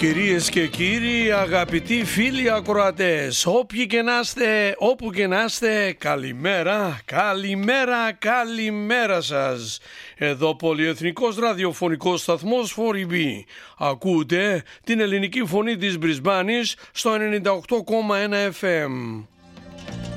Κυρίες και κύριοι, αγαπητοί φίλοι ακροατές, όποιοι και να είστε, όπου και να είστε, καλημέρα, καλημέρα, καλημέρα σας. Εδώ πολυεθνικός ραδιοφωνικός σταθμός 4EB. Ακούτε την ελληνική φωνή της Μπρισμπάνης στο 98,1 FM.